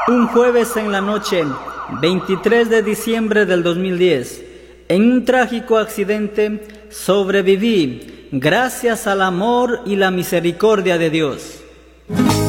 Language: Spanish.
Un jueves en la noche, 23 de diciembre del 2010, en un trágico accidente sobreviví gracias al amor y la misericordia de Dios.